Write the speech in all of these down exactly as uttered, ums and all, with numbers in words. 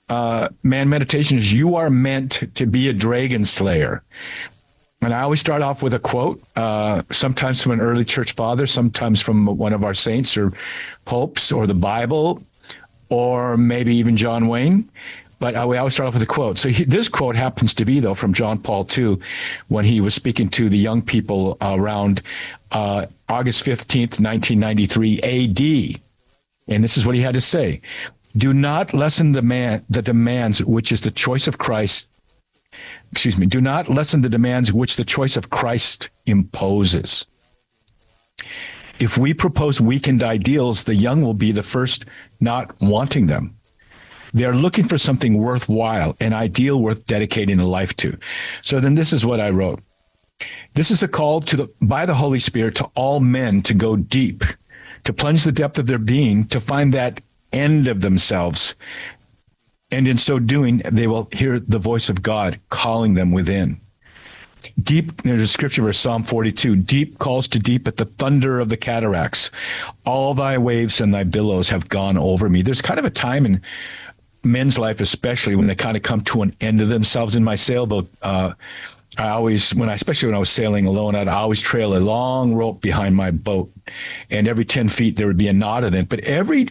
uh, man meditation is you are meant to be a dragon slayer. And I always start off with a quote, uh, sometimes from an early church father, sometimes from one of our saints or popes or the Bible, or maybe even John Wayne. But I, we always start off with a quote. So he, this quote happens to be, though, from John Paul the Second, when he was speaking to the young people around uh, August fifteenth, nineteen ninety-three A D. And this is what he had to say. Do not lessen the, man, the demands, which is the choice of Christ. Excuse me. Do not lessen the demands which the choice of Christ imposes. If we propose weakened ideals, the young will be the first not wanting them. They're looking for something worthwhile, an ideal worth dedicating a life to. So then this is what I wrote. This is a call to the, by the Holy Spirit to all men to go deep, to plunge the depth of their being, to find that end of themselves. And in so doing, they will hear the voice of God calling them within. Deep, there's a scripture verse, Psalm forty-two, deep calls to deep at the thunder of the cataracts. All thy waves and thy billows have gone over me. There's kind of a time in men's life, especially when they kind of come to an end of themselves. In my sailboat, uh, I always, when I, especially when I was sailing alone, I'd always trail a long rope behind my boat, and every ten feet there would be a knot in it. But every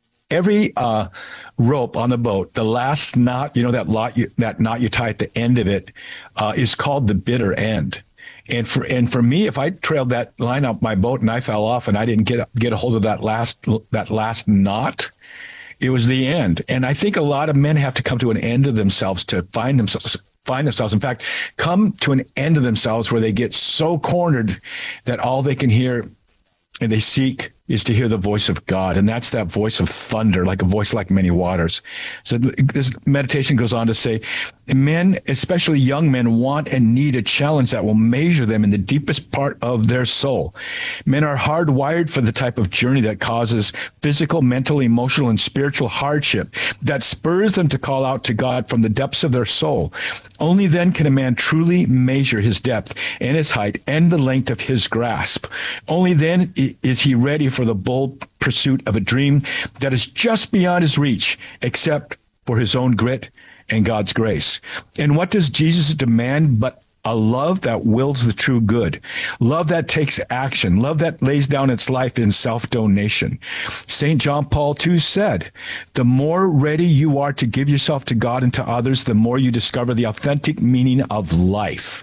every uh, rope on the boat, the last knot, you know, that lot, you, that knot you tie at the end of it, uh, is called the bitter end. And for and for me, if I trailed that line up my boat and I fell off and I didn't get get a hold of that last that last knot, it was the end. And I think a lot of men have to come to an end of themselves to find themselves, find themselves. In fact, come to an end of themselves where they get so cornered that all they can hear and they seek is to hear the voice of God. And that's that voice of thunder, like a voice like many waters. So this meditation goes on to say, men, especially young men, want and need a challenge that will measure them in the deepest part of their soul. Men are hardwired for the type of journey that causes physical, mental, emotional, and spiritual hardship that spurs them to call out to God from the depths of their soul. Only then can a man truly measure his depth and his height and the length of his grasp. Only then is he ready for the bold pursuit of a dream that is just beyond his reach, except for his own grit and God's grace. And what does Jesus demand but a love that wills the true good, love that takes action, love that lays down its life in self-donation? Saint John Paul the Second said, the more ready you are to give yourself to God and to others, the more you discover the authentic meaning of life.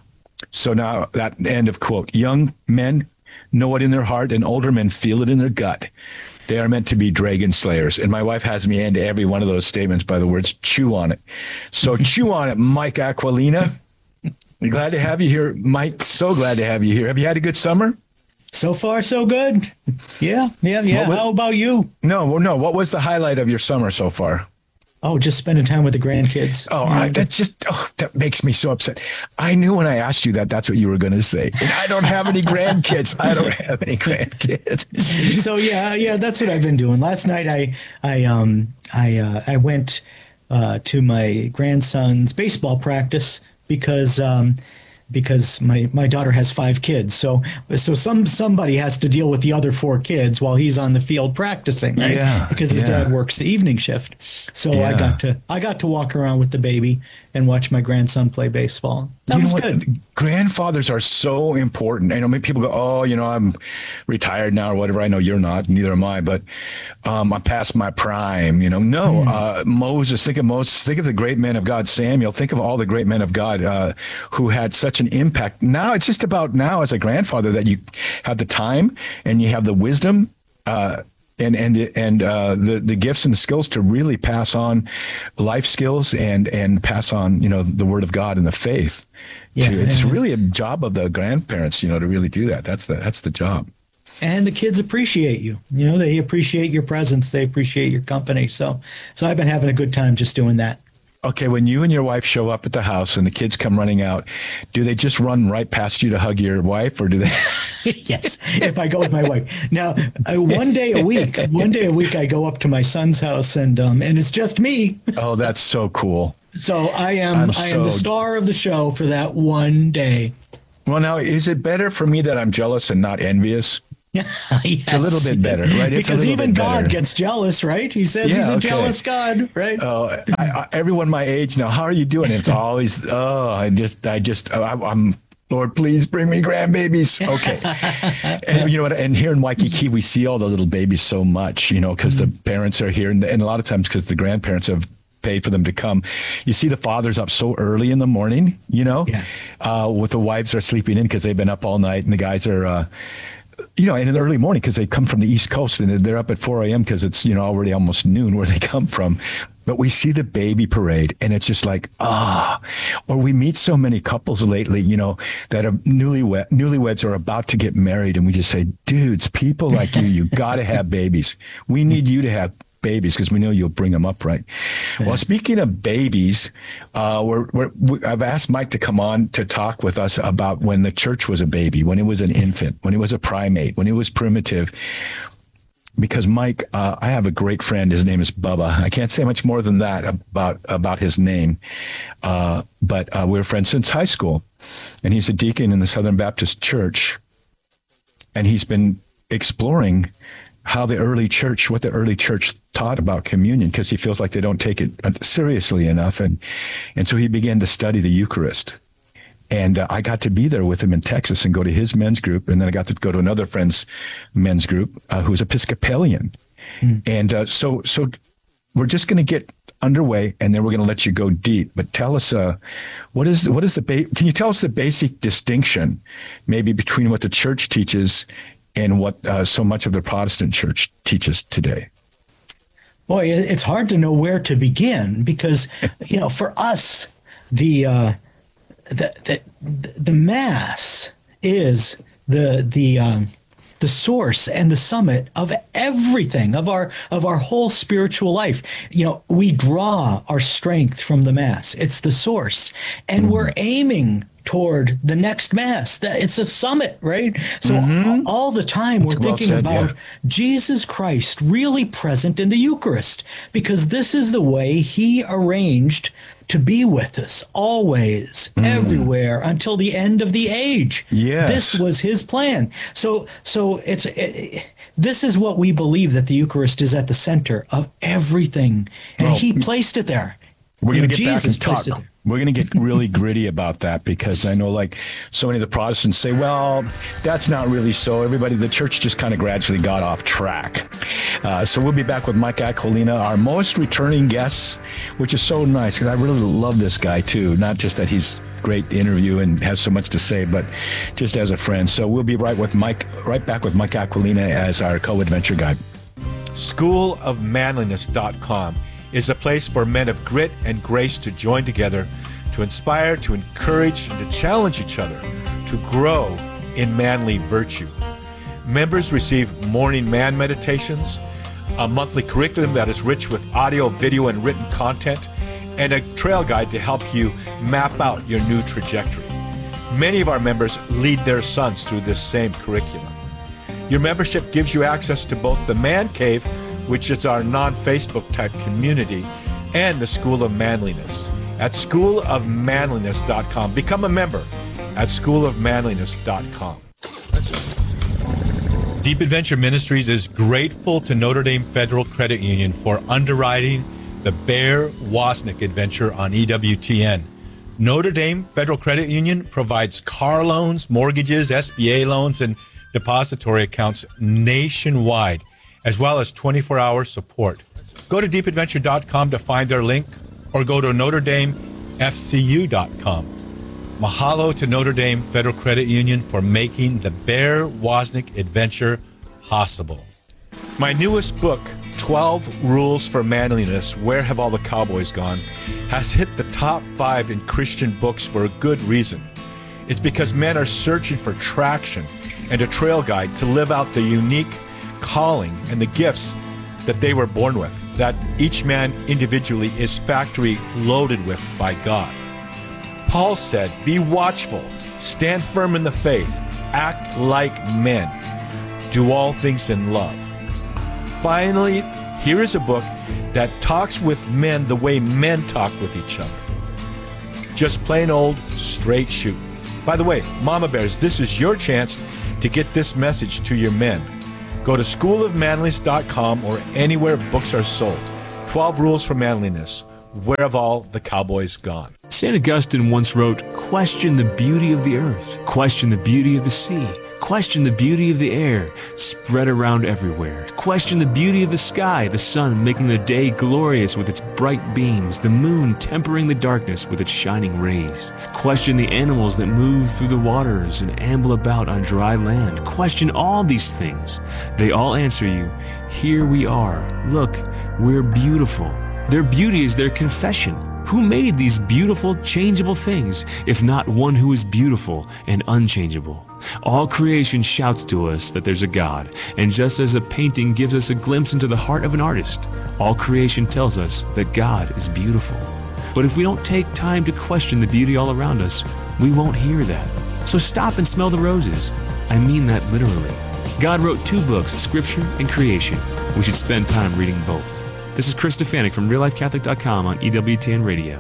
So now that end of quote. Young men know it in their heart, and older men feel it in their gut. They are meant to be dragon slayers. And my wife has me end every one of those statements by the words, chew on it. So chew on it, Mike Aquilina. Glad to have you here, Mike. So glad to have you here. Have you had a good summer? So far, so good. Yeah, yeah, yeah. Was, How about you? No, no. What was the highlight of your summer so far? Oh, just spending time with the grandkids. Oh, I, that just, oh, that makes me so upset. I knew when I asked you that, that's what you were going to say. And I don't have any grandkids. I don't have any grandkids. So yeah, yeah, that's what I've been doing. Last night, I, I, um, I, uh, I went uh, to my grandson's baseball practice because, um, because my, my daughter has five kids. So, so some, somebody has to deal with the other four kids while he's on the field practicing, right? Yeah, because his yeah. dad works the evening shift. So yeah. I got to, I got to walk around with the baby and watch my grandson play baseball. That you was know what? good. Grandfathers are so important. I know many people go, oh, you know, I'm retired now or whatever. I know you're not, neither am I, but um, I'm past my prime. You know, no, mm. uh, Moses, think of Moses, think of the great men of God, Samuel, think of all the great men of God uh, who had such an impact. Now it's just about now as a grandfather that you have the time and you have the wisdom uh, and and and uh, the the gifts and the skills to really pass on life skills and and pass on, you know, the word of God and the faith. Yeah, to, it's really a job of the grandparents, you know, to really do that. That's the that's the job. And the kids appreciate you. You know, they appreciate your presence. They appreciate your company. So so I've been having a good time just doing that. Okay, when you and your wife show up at the house and the kids come running out, do they just run right past you to hug your wife, or do they? Yes, if I go with my wife. Now, uh, one day a week, one day a week, I go up to my son's house, and um, and it's just me. Oh, that's so cool. So I am I'm I so... am the star of the show for that one day. Well, now, is it better for me that I'm jealous and not envious? It's a little bit better, right? It's a because little even bit God better. gets jealous, right? He says Yeah, he's a okay. jealous God, right? Oh, I, I, everyone my age now. How are you doing? It's always, oh, I just, I just, I, I'm, Lord, please bring me grandbabies. Okay. And you know what? And here in Waikiki, we see all the little babies so much, you know, because mm-hmm. the parents are here. And, and a lot of times because the grandparents have paid for them to come. You see the fathers up so early in the morning, you know, yeah. uh, with the wives are sleeping in because they've been up all night, and the guys are, uh, you know, in the early morning because they come from the East Coast and they're up at four a.m. because it's, you know, already almost noon where they come from. But we see the baby parade and it's just like, ah, or we meet so many couples lately, you know, that are newlywed, newlyweds are about to get married. And we just say, dudes, people like you, you got to have babies. We need you to have babies because we know you'll bring them up right. Yeah. Well, speaking of babies, uh, we're, we're, we, I've asked Mike to come on to talk with us about when the church was a baby, when it was an infant, when it was a primate, when it was primitive. Because Mike, uh, I have a great friend. His name is Bubba. I can't say much more than that about about his name, uh, but uh, we're friends since high school, and he's a deacon in the Southern Baptist Church, and he's been exploring how the early church, what the early church taught about communion, because he feels like they don't take it seriously enough, and and so he began to study the Eucharist. And uh, I got to be there with him in Texas and go to his men's group. And then I got to go to another friend's men's group uh, who's Episcopalian. Mm. And uh, so so we're just going to get underway, and then we're going to let you go deep. But tell us, uh, what is what is the ba- can you tell us the basic distinction maybe between what the church teaches and what uh, so much of the Protestant church teaches today? Boy, it's hard to know where to begin because, you know, for us, the uh, The, the the Mass is the the um, the source and the summit of everything, of our of our whole spiritual life. You know, we draw our strength from the Mass. It's the source, and mm-hmm. we're aiming toward the next Mass. That it's a summit, right? So mm-hmm. all the time we're well thinking said, about yeah. Jesus Christ really present in the Eucharist, because this is the way he arranged to be with us always, mm. everywhere, until the end of the age. Yes. This was his plan. So so it's it, this is what we believe, that the Eucharist is at the center of everything. And well, he placed it there. We're going to get Jesus back and talk. We're going to get really gritty about that, because I know, like, so many of the Protestants say, well, that's not really so. Everybody, the church just kind of gradually got off track. Uh, so we'll be back with Mike Aquilina, our most returning guest, which is so nice, because I really love this guy, too. Not just that he's a great interview and has so much to say, but just as a friend. So we'll be right with Mike, right back with Mike Aquilina as our co-adventure guide. school of manliness dot com is a place for men of grit and grace to join together, to inspire, to encourage, and to challenge each other to grow in manly virtue. Members receive morning man meditations, a monthly curriculum that is rich with audio, video, and written content, and a trail guide to help you map out your new trajectory. Many of our members lead their sons through this same curriculum. Your membership gives you access to both the Man Cave, which is our non-Facebook type community, and the School of Manliness at school of manliness dot com. Become a member at school of manliness dot com. Deep Adventure Ministries is grateful to Notre Dame Federal Credit Union for underwriting the Bear Wozniak adventure on E W T N. Notre Dame Federal Credit Union provides car loans, mortgages, S B A loans, and depository accounts nationwide, as well as twenty-four hour support. Go to deep adventure dot com to find their link, or go to notre dame f c u dot com. Mahalo to Notre Dame Federal Credit Union for making the Bear Wozniak adventure possible. My newest book, twelve Rules for Manliness, Where Have All the Cowboys Gone?, has hit the top five in Christian books for a good reason. It's because men are searching for traction and a trail guide to live out the unique calling and the gifts that they were born with, that each man individually is factory loaded with by God. Paul said, be watchful, stand firm in the faith, act like men, do all things in love. Finally, here is a book that talks with men the way men talk with each other. Just plain old straight shooting. By the way, Mama Bears, this is your chance to get this message to your men. Go to school of manliness dot com or anywhere books are sold. twelve Rules for Manliness. Where have all the cowboys gone? Saint Augustine once wrote, "Question the beauty of the earth, question the beauty of the sea, question the beauty of the air, spread around everywhere. Question the beauty of the sky, the sun making the day glorious with its bright beams, the moon tempering the darkness with its shining rays. Question the animals that move through the waters and amble about on dry land. Question all these things. They all answer you, here we are. Look, we're beautiful." Their beauty is their confession. Who made these beautiful, changeable things, if not one who is beautiful and unchangeable? All creation shouts to us that there's a God, and just as a painting gives us a glimpse into the heart of an artist, all creation tells us that God is beautiful. But if we don't take time to question the beauty all around us, we won't hear that. So stop and smell the roses. I mean that literally. God wrote two books, Scripture and Creation. We should spend time reading both. This is Chris Stefanik from real life catholic dot com on E W T N Radio.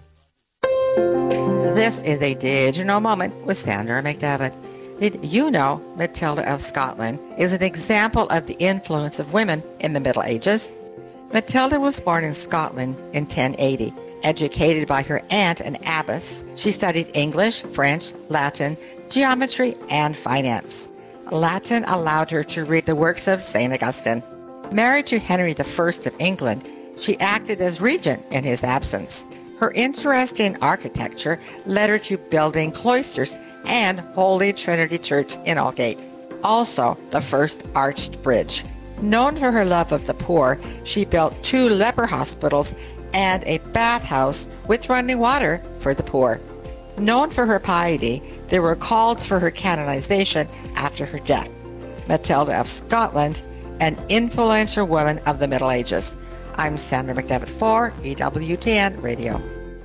This is a digital moment with Sandra McDevitt. Did you know Matilda of Scotland is an example of the influence of women in the Middle Ages? Matilda was born in Scotland in ten eighty. Educated by her aunt, an abbess, she studied English, French, Latin, geometry, and finance. Latin allowed her to read the works of Saint Augustine. Married to Henry the First of England, she acted as regent in his absence. Her interest in architecture led her to building cloisters and Holy Trinity Church in Aldgate, also the first arched bridge. Known for her love of the poor, she built two leper hospitals and a bathhouse with running water for the poor. Known for her piety, there were calls for her canonization after her death. Matilda of Scotland, an influential woman of the Middle Ages. I'm Sandra McDevitt for E W T N Radio.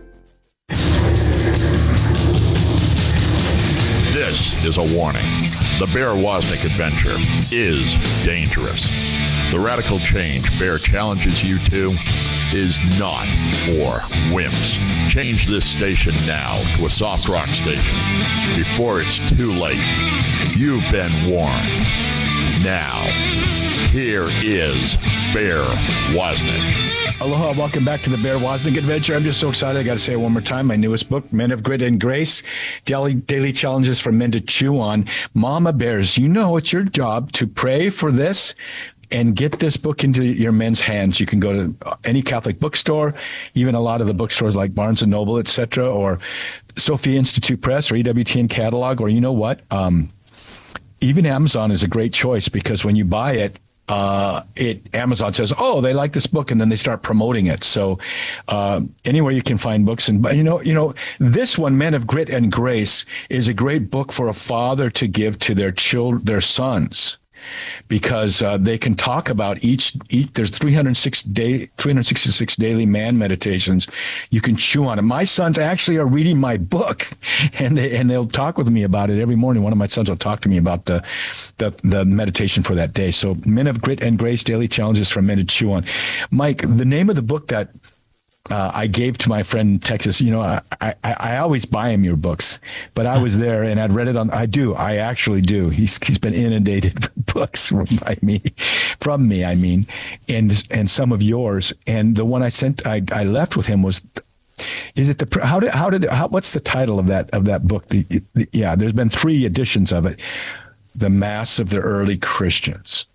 This is a warning. The Bear Wozniak adventure is dangerous. The radical change Bear challenges you to is not for wimps. Change this station now to a soft rock station before it's too late. You've been warned. Now, here is Bear Wozniak. Aloha, welcome back to the Bear Wozniak Adventure. I'm just so excited. I got to say it one more time. My newest book, Men of Grit and Grace, Daily, Daily Challenges for Men to Chew On. Mama Bears, you know it's your job to pray for this and get this book into your men's hands. You can go to any Catholic bookstore, even a lot of the bookstores like Barnes and Noble, et cetera, or Sophia Institute Press or E W T N Catalog, or you know what? Um, even Amazon is a great choice because when you buy it, uh, it Amazon says, oh, they like this book, and then they start promoting it. So uh, anywhere you can find books. And you know, you know, this one, Men of Grit and Grace, is a great book for a father to give to their children, their sons, because uh, they can talk about each, each there's three hundred six day, three hundred sixty-six daily man meditations. You can chew on it. My sons actually are reading my book, and they, and they'll talk with me about it every morning. One of my sons will talk to me about the, the, the meditation for that day. So Men of Grit and Grace, Daily Challenges for Men to Chew On. Mike, the name of the book that Uh, I gave to my friend in Texas, you know, I, I, I always buy him your books, but I was there and I'd read it on, I do, I actually do. He's, he's been inundated with books from by me, from me, I mean, and, and some of yours. And the one I sent, I, I left with him was, is it the, how did, how did, how, what's the title of that, of that book? The, the, yeah, there's been three editions of it. The Mass of the Early Christians.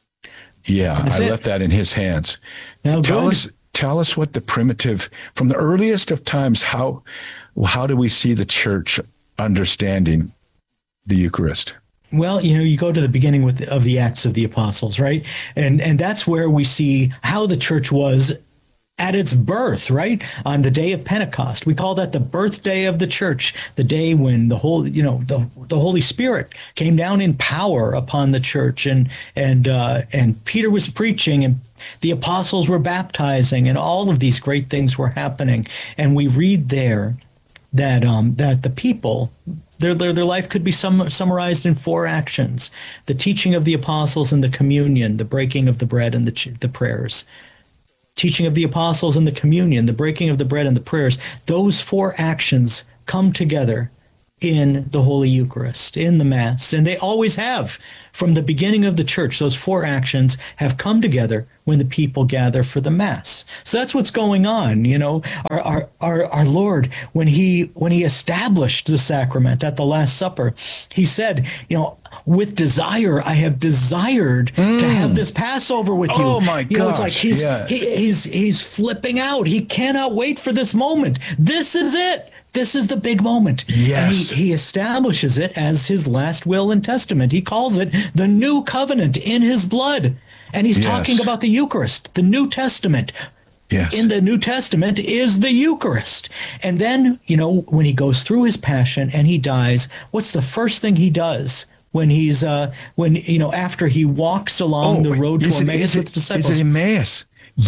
Yeah. That's I it. left that in his hands. Now, Tell good. us, Tell us what the primitive, from the earliest of times, how how do we see the church understanding the Eucharist? Well, you know, you go to the beginning with of the Acts of the Apostles, right? And and that's where we see how the church was at its birth, right? On the day of Pentecost. We call that the birthday of the church, the day when the whole, you know, the the Holy Spirit came down in power upon the church, and and uh, and Peter was preaching, and the apostles were baptizing, and all of these great things were happening. And we read there that um, that the people, their, their their life could be sum, summarized in four actions: the teaching of the apostles and the communion, the breaking of the bread and the ch- the prayers. Teaching of the apostles and the communion, the breaking of the bread and the prayers. Those four actions come together in the Holy Eucharist, in the Mass, and they always have. From the beginning of the church, those four actions have come together when the people gather for the Mass. So that's what's going on. You know, our our our, our Lord, when he when he established the sacrament at the Last Supper, he said, you know, with desire I have desired mm. to have this Passover with you. Oh my you know, it's like gosh, he's yeah. he, he's he's flipping out. He cannot wait for this moment. This is it. This is the big moment. Yes. And he, he establishes it as his last will and testament. He calls it the new covenant in his blood. And he's Yes. talking about the Eucharist, the New Testament. Yes. In the New Testament is the Eucharist. And then, you know, when he goes through his passion and he dies, what's the first thing he does? When he's, uh, when, you know, after he walks along the road to is it- Emmaus is it- with the disciples. Is it Emmaus?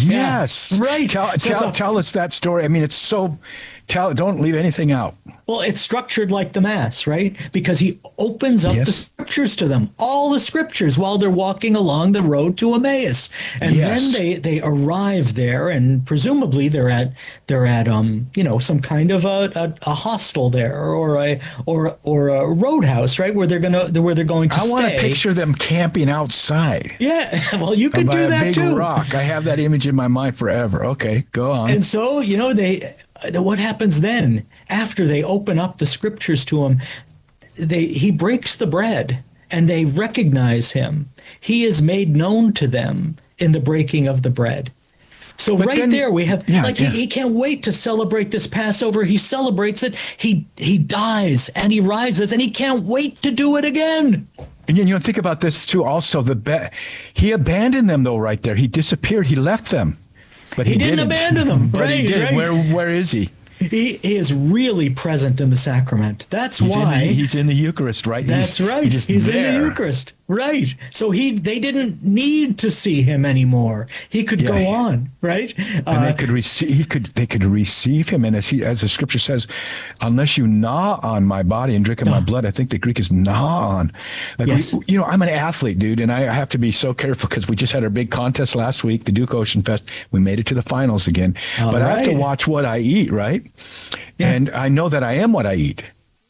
Yes. right. Tell, That's tell, a- tell us that story. I mean, it's so, tell, don't leave anything out. Well, it's structured like the Mass, right? Because he opens up Yes. the scriptures to them, all the scriptures, while they're walking along the road to Emmaus, and Yes. then they they arrive there, and presumably they're at they're at um you know some kind of a, a, a hostel there, or a or or a roadhouse, right? Where they're gonna where they're going to I stay. want to picture them camping outside. Yeah, well, you could by do a that big too. rock. I have that image in my mind forever. Okay, go on. And so, you know, they what happens then after they open up the scriptures to him? They he breaks the bread and they recognize him. He is made known to them in the breaking of the bread. So But right then- there we have yeah, like yeah. He, he can't wait to celebrate this Passover. He celebrates it. He he dies and he rises and he can't wait to do it again. And you know, think about this too. Also, the be- he abandoned them though. Right there, he disappeared. He left them, but he, He didn't abandon them. But he Right, did. right. Where Where is he? He, he is really present in the sacrament. That's He's why in the, he's in the Eucharist, right? That's he's, right. He's, just He's in there. the Eucharist. Right. So he they didn't need to see him anymore. He could Yeah. go on, right? And Uh, they could receive. He could. They could receive him, and as he, as the scripture says, unless you gnaw on my body and drink of my blood, I think the Greek is gnaw on. Like Yes. we, you know, I'm an athlete, dude, and I have to be so careful because we just had our big contest last week, the Duke Ocean Fest. We made it to the finals again, All but I have to right. watch what I eat, right? And I know that I am what I eat.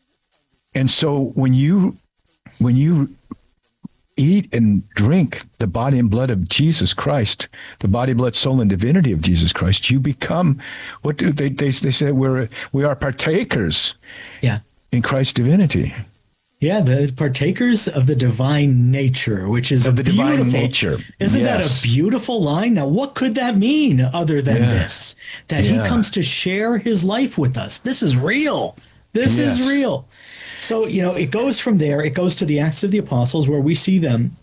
And so when you when you eat and drink the body and blood of Jesus Christ, the body, blood, soul, and divinity of Jesus Christ, you become what do they they, they say we're we are partakers yeah. in Christ's divinity. Yeah, the partakers of the divine nature, which is Of a the divine beautiful- nature. Isn't Yes. that a beautiful line? Now, what could that mean other than Yeah. this? That Yeah. he comes to share his life with us. This is real. This Yes. is real. So, you know, it goes from there. It goes to the Acts of the Apostles where we see them.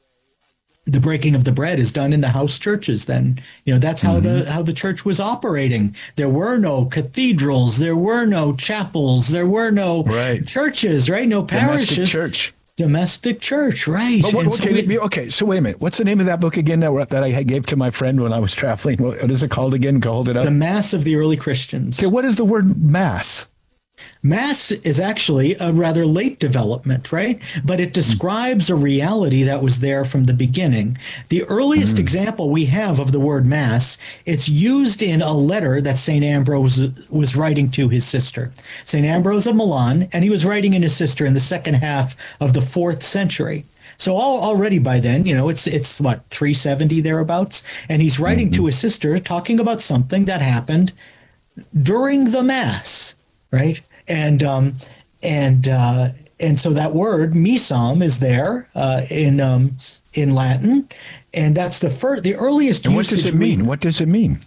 The breaking of the bread is done in the house churches. Then, you know, that's how Mm-hmm. the how the church was operating. There were no cathedrals, there were no chapels, there were no Right. churches, right? No Domestic parishes. church. Domestic church, right? But what, And so okay, we- okay, so wait a minute. What's the name of that book again that, that I gave to my friend when I was traveling? What, what is it called again? Go hold it up. the Mass of the early Christians. Okay, what is the word mass? Mass is actually a rather late development, right? But it describes a reality that was there from the beginning. The earliest example we have of the word Mass, it's used in a letter that Saint Ambrose was writing to his sister, Saint Ambrose of Milan, and he was writing in his sister in the second half of the fourth century. So all, already by then, you know, it's it's what three seventy thereabouts, and he's writing to his sister talking about something that happened during the Mass, right? And um, and uh, and so that word misam is there uh, in um, in Latin, and that's the first, the earliest. And what does usage it we- mean? What does it mean?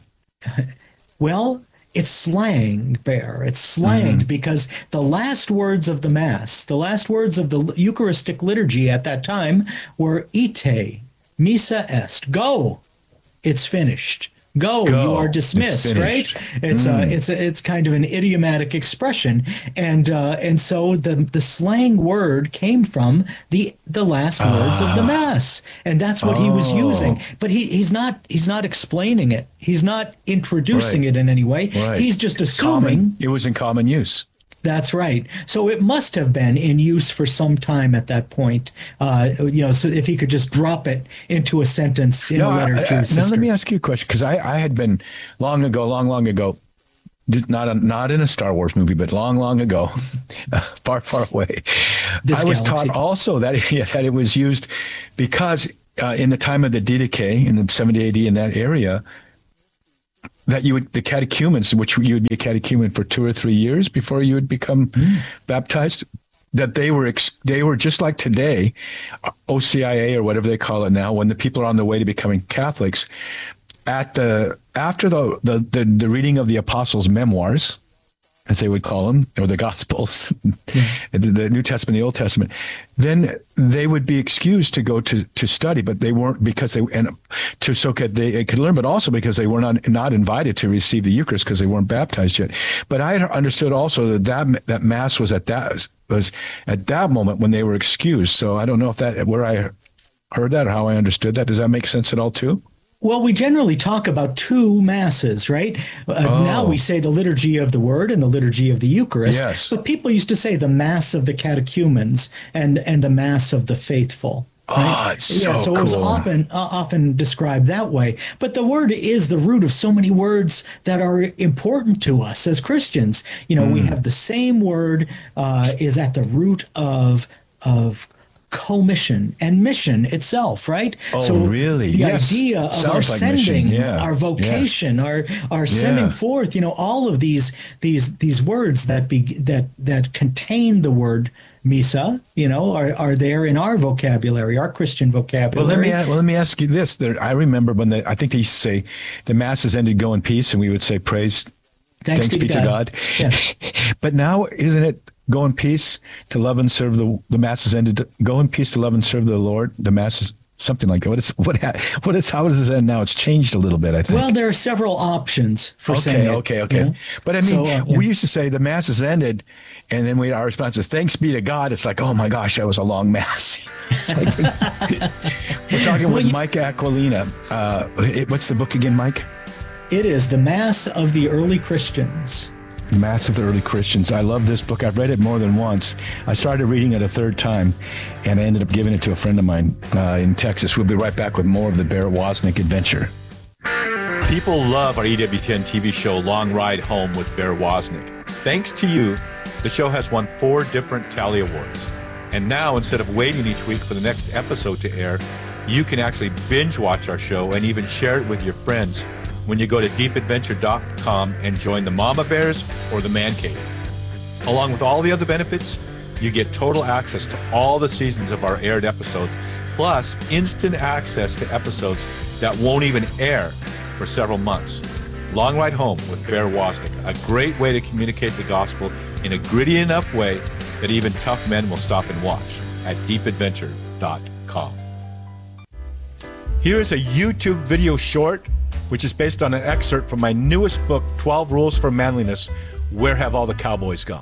Well, it's slang, Bear. It's slang because the last words of the Mass, the last words of the Eucharistic liturgy at that time were ite, missa est, go, it's finished. Go, Go. you are It's dismissed, right? finished. It's uh, it's a, it's kind of an idiomatic expression, and uh, and so the the slang word came from the the last words of the Mass, and that's what he was Oh. using. But he he's not he's not explaining it. He's not introducing Right. it in any way. Right. He's just assuming Common. It was in common use. that's right. So it must have been in use for some time at that point. Uh, you know, so if he could just drop it into a sentence in a letter I- to I- his now sister. let me ask you a question because I, I had been long ago, long, long ago, not a, not in a Star Wars movie, but long, long ago, far, far away. This I was galaxy. taught also that, yeah, that it was used because uh, in the time of the Didache in the seventy A D in that area, that you would, the catechumens, which you would be a catechumen for two or three years before you would become mm. baptized, that they were ex- they were just like today, O C I A or whatever they call it now, when the people are on the way to becoming Catholics, at the after the the, the, the reading of the apostles' memoirs, as they would call them, or the Gospels, yeah. the, the New Testament, the Old Testament, then they would be excused to go to, to study, but they weren't because they and to so could they could learn, but also because they were not not invited to receive the Eucharist because they weren't baptized yet. But I had understood also that that, that Mass was at that was at that moment when they were excused. So I don't know if that where I heard that or how I understood that. Does that make sense at all too? Well, we generally talk about two masses, right? Uh, oh. Now we say the liturgy of the Word and the liturgy of the Eucharist. Yes. But people used to say the Mass of the catechumens and, and the Mass of the faithful. Right? Oh, it's so yeah, so cool. it was often uh, often described that way. But the Word is the root of so many words that are important to us as Christians. You know, mm. we have the same word uh, is at the root of of. commission and mission itself, right? Oh, so really? The yes. idea of Sounds our like sending, yeah. our vocation, yeah. our our sending yeah. forth, you know, all of these these these words that be that that contain the word misa, you know, are, are there in our vocabulary, our Christian vocabulary. Well, let me well let me ask you this. There, I remember when the, I think they used to say the Mass has ended, go in peace, and we would say praise, thanks, thanks be, be to God. God. Yeah. But now, isn't it? Go in peace to love and serve the the Mass is ended. To, go in peace to love and serve the Lord. The Mass is something like that. What is what? What is how does this end now? It's changed a little bit, I think. Well, there are several options for okay, saying it. Okay, okay, okay. You know? But I mean, so, uh, yeah. we used to say the Mass is ended, and then we our response is thanks be to God. It's like, oh my gosh, that was a long Mass. Like, we're talking well, with you, Mike Aquilina. Uh, it, what's the book again, Mike? It is The Mass of the Early Christians. Mass of the Early Christians. I love this book. I've read it more than once. I started reading it a third time, and I ended up giving it to a friend of mine uh, in Texas. We'll be right back with more of the Bear Wozniak adventure. People love our E W T N T V show, Long Ride Home with Bear Wozniak. Thanks to you, the show has won four different Tally Awards. And now, instead of waiting each week for the next episode to air, you can actually binge watch our show and even share it with your friends when you go to deep adventure dot com and join the Mama Bears or the Man Cave. Along with all the other benefits, you get total access to all the seasons of our aired episodes, plus instant access to episodes that won't even air for several months. Long Ride Home with Bear Wozniak, a great way to communicate the gospel in a gritty enough way that even tough men will stop and watch at deep adventure dot com. Here is a YouTube video short which is based on an excerpt from my newest book, twelve Rules for Manliness, Where Have All the Cowboys Gone?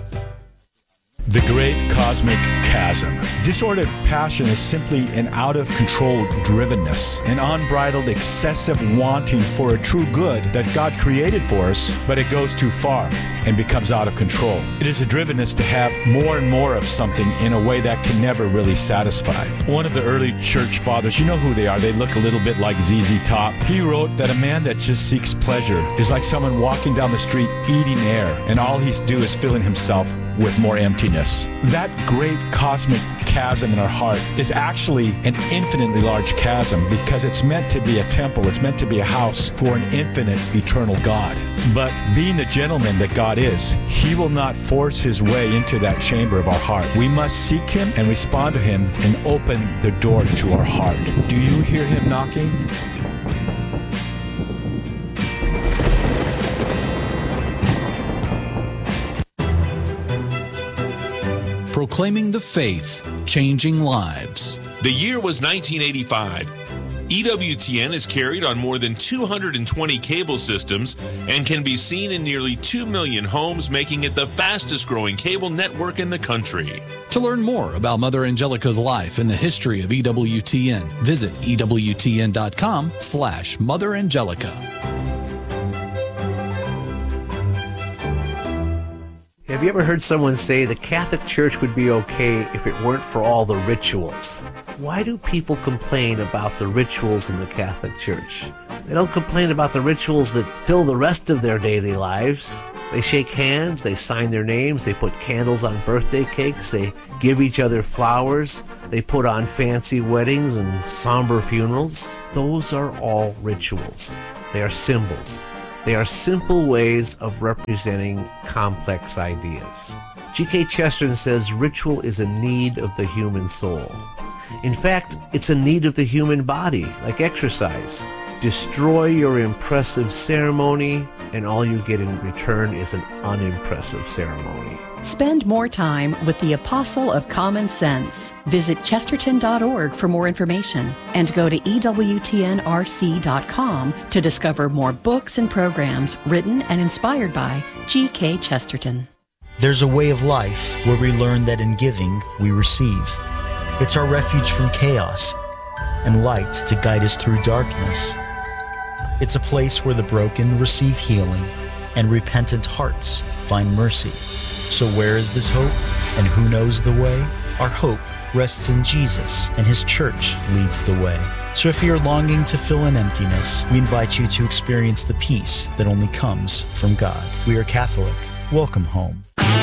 The Great Cosmic Chasm. Disordered passion is simply an out-of-control drivenness, an unbridled, excessive wanting for a true good that God created for us, but it goes too far and becomes out of control. It is a drivenness to have more and more of something in a way that can never really satisfy. One of the early church fathers, you know who they are, they look a little bit like Z Z Top. He wrote that a man that just seeks pleasure is like someone walking down the street eating air, and all he's do is filling himself with more emptiness. That great cosmic chasm in our heart is actually an infinitely large chasm because it's meant to be a temple. It's meant to be a house for an infinite, eternal God. But being the gentleman that God is, He will not force His way into that chamber of our heart. We must seek Him and respond to Him and open the door to our heart. Do you hear Him knocking? Proclaiming the faith, changing lives. The year was nineteen eighty-five. E W T N is carried on more than two hundred twenty cable systems and can be seen in nearly two million homes, making it the fastest growing cable network in the country. To learn more about Mother Angelica's life and the history of E W T N, visit E W T N dot com slash Mother Angelica. Have you ever heard someone say the Catholic Church would be okay if it weren't for all the rituals? Why do people complain about the rituals in the Catholic Church? They don't complain about the rituals that fill the rest of their daily lives. They shake hands, they sign their names, they put candles on birthday cakes, they give each other flowers, they put on fancy weddings and somber funerals. Those are all rituals. They are symbols. They are simple ways of representing complex ideas. G K Chesterton says ritual is a need of the human soul. In fact, it's a need of the human body, like exercise. Destroy your impressive ceremony, and all you get in return is an unimpressive ceremony. Spend more time with the Apostle of Common Sense. Visit chesterton dot org for more information and go to E W T N R C dot com to discover more books and programs written and inspired by G K Chesterton. There's a way of life where we learn that in giving, we receive. It's our refuge from chaos and light to guide us through darkness. It's a place where the broken receive healing and repentant hearts find mercy. So where is this hope? And who knows the way? Our hope rests in Jesus, and his church leads the way. So if you're longing to fill an emptiness, we invite you to experience the peace that only comes from God. We are Catholic. Welcome home.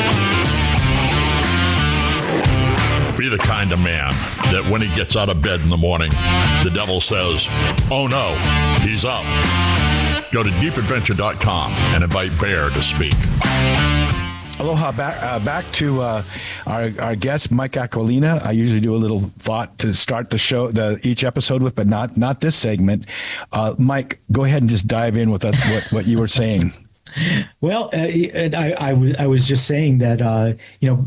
Be the kind of man that when he gets out of bed in the morning, the devil says, "Oh no, he's up." Go to deep adventure dot com and invite Bear to speak. Aloha, back uh, back to uh, our our guest, Mike Aquilina. I usually do a little thought to start the show, the each episode with, but not not this segment. Uh, Mike, go ahead and just dive in with us, what what you were saying. Well, uh, I, I, was, I was just saying that, uh, you know,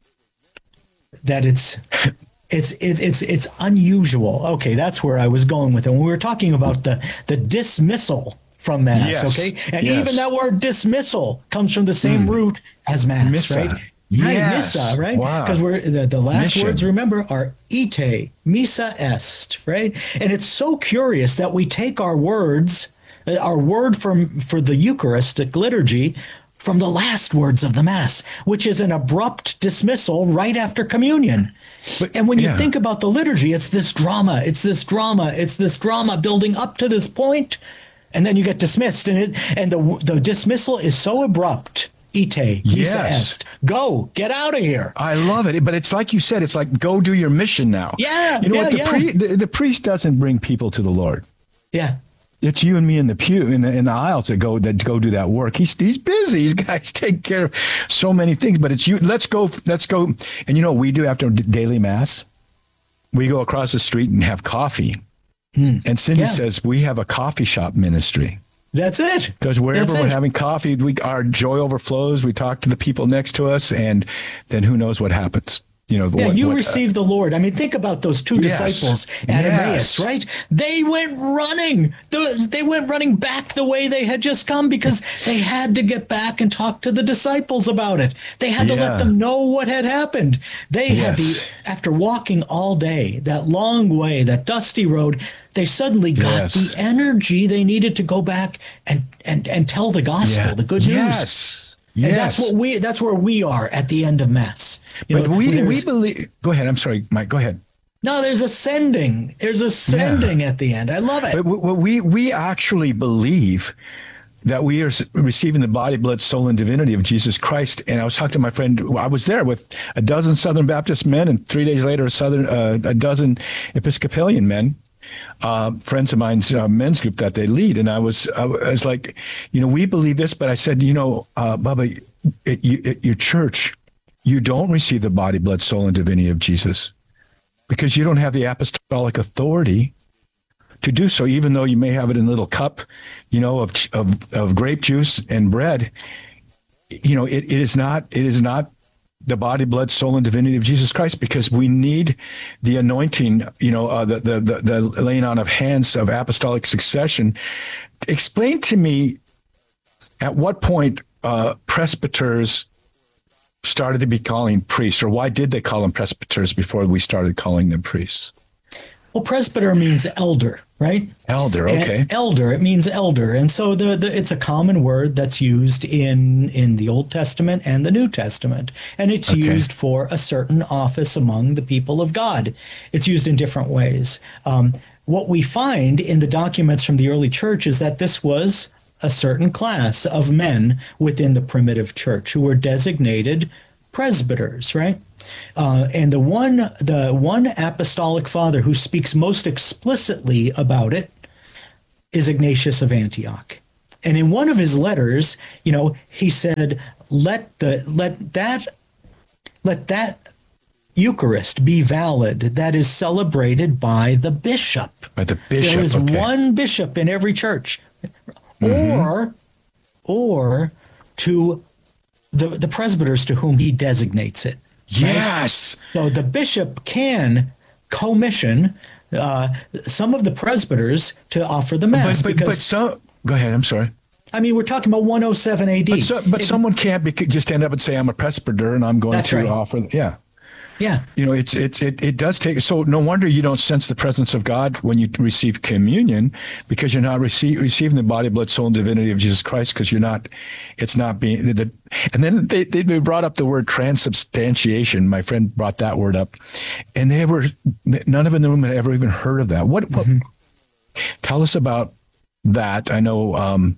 that it's, it's, it's, it's, it's unusual. Okay. That's where I was going with it. When we were talking about the, the dismissal from Mass. Yes. Okay. And yes. even that word dismissal comes from the same mm. root as Mass, Missa. Right? Yes. Right, missa, right? Because Wow. we're the, the last Mission. words, remember, are ite, missa est, right? And it's so curious that we take our words, our word from for the Eucharistic liturgy, from the last words of the Mass, which is an abrupt dismissal right after communion. But, and when you yeah. think about the liturgy, it's this drama, it's this drama, it's this drama building up to this point, and then you get dismissed, and it and the the dismissal is so abrupt. Ite, missa Yes. est. Go, get out of here. I love it, but it's like you said. It's like go do your mission now. Yeah, you know yeah, what? The, yeah. pri- the, the priest doesn't bring people to the Lord. Yeah. It's you and me in the pew in the in the aisles that go that go do that work. He's he's busy. These guys take care of so many things, but it's you. Let's go. Let's go. And you know what we do after daily Mass? We go across the street and have coffee. Hmm. And Cindy Yeah. says we have a coffee shop ministry. That's it. Because wherever That's we're it. having coffee, we our joy overflows. We talk to the people next to us, and then who knows what happens. You know, Yeah, what, you what, uh, receive the Lord. I mean, think about those two Yes. disciples at Yes. Emmaus, right? They went running. The, they went running back the way they had just come because they had to get back and talk to the disciples about it. They had to Yeah. let them know what had happened. They had Yes. the, after walking all day, that long way, that dusty road, they suddenly got Yes. the energy they needed to go back and, and, and tell the gospel, Yeah. the good news. Yes. And Yes. that's what we, that's where we are at the end of Mass. You But know, we we there's- believe. Go ahead. I'm sorry, Mike. Go ahead. No, there's a sending. There's a sending at the end. I love it. But we we, we actually believe that we are s- receiving the body, blood, soul, and divinity of Jesus Christ. And I was talking to my friend. I was there with a dozen Southern Baptist men, and three days later, a Southern uh, a dozen Episcopalian men. Uh, friends of mine's uh, men's group that they lead, and I was I was like, you know, we believe this, but I said, you know, uh, Bubba, at, you, at your church, you don't receive the body, blood, soul, and divinity of Jesus because you don't have the apostolic authority to do so, even though you may have it in a little cup, you know, of of, of grape juice and bread. You know, it, it is not it is not the body, blood, soul, and divinity of Jesus Christ, because we need the anointing, you know, uh, the, the the the laying on of hands of apostolic succession. Explain to me at what point uh, presbyters started to be calling priests, or why did they call them presbyters before we started calling them priests? Well, presbyter means elder, right? Elder, okay. And elder, it means elder. And so the, the it's a common word that's used in, in the Old Testament and the New Testament. And it's Okay. used for a certain office among the people of God. It's used in different ways. Um, what we find in the documents from the early church is that this was a certain class of men within the primitive church who were designated presbyters, right? Uh, and the one, the one apostolic father who speaks most explicitly about it is Ignatius of Antioch. And in one of his letters, you know, he said, let the, let that, let that Eucharist be valid that is celebrated by the bishop. By the bishop. There is okay. one bishop in every church. Mm-hmm. Or, or to the, the presbyters to whom he designates it. Yes. Right? So the bishop can commission uh, some of the presbyters to offer the mass. But, but, because, but so, go ahead. I'm sorry. I mean, we're talking about one oh seven A D. But, so, but It- someone can't be, just end up and say, I'm a presbyter and I'm going That's to right. offer. Yeah. Yeah. You know, it's it's it, it does take. So no wonder you don't sense the presence of God when you receive communion, because you're not receive, receiving the body, blood, soul, and divinity of Jesus Christ, because you're not. It's not being. The, the, and then they they brought up the word transubstantiation. My friend brought that word up, and they were none of them had ever even heard of that. What? what Mm-hmm. Tell us about that. I know. Um,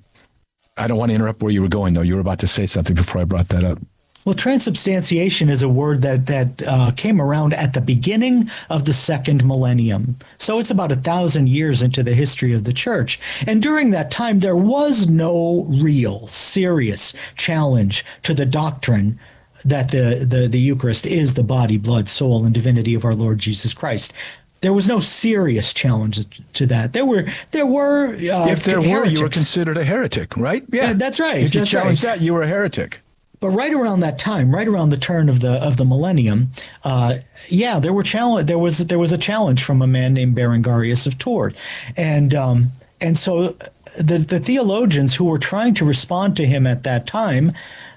I don't want to interrupt where you were going, though. You were about to say something before I brought that up. Well, transubstantiation is a word that that uh, came around at the beginning of the second millennium. So it's about a thousand years into the history of the church. And during that time, there was no real serious challenge to the doctrine that the, the, the Eucharist is the body, blood, soul, and divinity of our Lord Jesus Christ. There was no serious challenge to that. There were, there were. Uh, If there were, you were heretics. considered a heretic, right? Yeah, Yeah, that's right. If you That's challenged right. that, you were a heretic. But right around that time, right around the turn of the of the millennium, uh, yeah, there were challenge. There was there was a challenge from a man named Berengarius of Tours, and um, and so the the theologians who were trying to respond to him at that time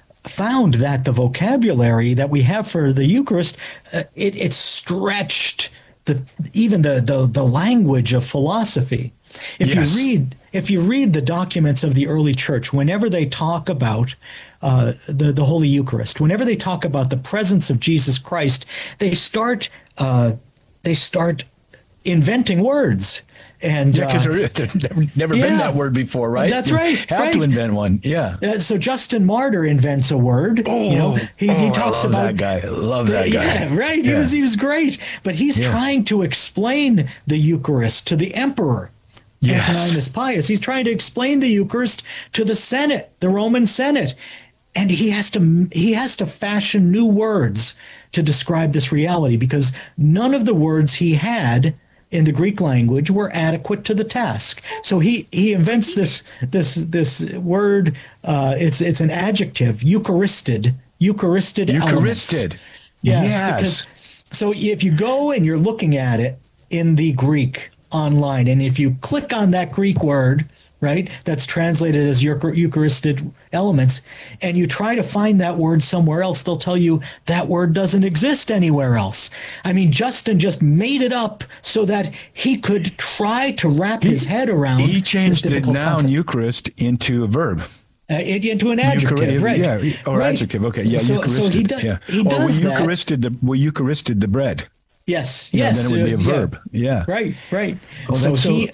found that the vocabulary that we have for the Eucharist, uh, it it stretched the even the the the language of philosophy. If Yes. you read if you read the documents of the early church, whenever they talk about uh, the the Holy Eucharist, whenever they talk about the presence of Jesus Christ, they start uh, they start inventing words. And Yeah, because uh, there, there's never, never been yeah. that word before, right? That's You right, Have right. to invent one. Yeah. uh, so Justin Martyr invents a word. you know, he, oh, he I talks love about that guy. I love that guy. Yeah, right. He Yeah. was he was great, but he's Yeah. trying to explain the Eucharist to the emperor. Yes. Antoninus Pius. He's trying to explain the Eucharist to the Senate, the Roman Senate, and he has to he has to fashion new words to describe this reality, because none of the words he had in the Greek language were adequate to the task. So he he invents this this this word. Uh, it's it's an adjective, Eucharisted, Eucharisted, elements. Eucharisted. Yeah. Yes. Because, so if you go and you're looking at it in the Greek online, and if you click on that Greek word, right, that's translated as Euchar- Eucharisted elements, and you try to find that word somewhere else, they'll tell you that word doesn't exist anywhere else. I mean, Justin just made it up so that he could try to wrap his head around. He this changed the difficult noun concept. Eucharist into a verb. Uh, into an adjective, Euchar- right? Yeah, or right. adjective. Okay, yeah, so, Eucharisted. So he, do, yeah. he or does we that. Eucharisted the we Eucharisted the bread. Yes, Yeah, yes. then it would be a uh, yeah. verb. Yeah. Right, right. Oh, so that's so- he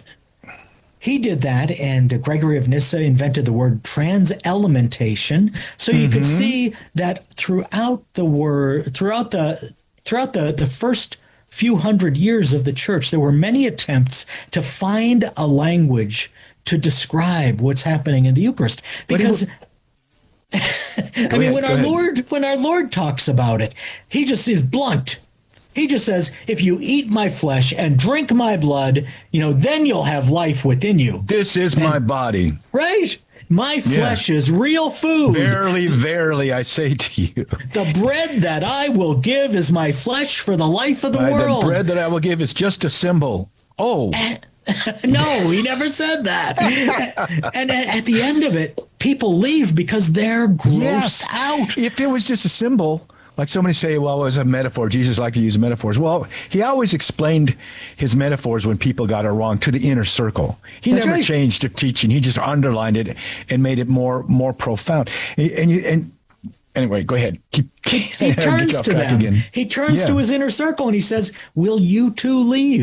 he did that, and Gregory of Nyssa invented the word trans-elementation. So you can see that throughout the word, throughout the throughout the the first few hundred years of the church, there were many attempts to find a language to describe what's happening in the Eucharist, because. I mean, ahead, when go our ahead. Lord when our Lord talks about it, he just is blunt. He just says, if you eat my flesh and drink my blood, you know, then you'll have life within you. This is my body. Right? My flesh is real food. Verily, verily, I say to you. The bread that I will give is my flesh for the life of the By world. the bread that I will give is just a symbol. Oh, No, he never said that. And at at the end of it, people leave because they're grossed yes. out. If it was just a symbol, like somebody say, well, it was a metaphor. Jesus liked to use metaphors. Well, he always explained his metaphors when people got it wrong to the inner circle. He That's never right. changed the teaching. He just underlined it and made it more more profound. And and, you, and anyway, go ahead. Keep, He get turns off to track them. again. He turns Yeah. to his inner circle and he says, will you too leave?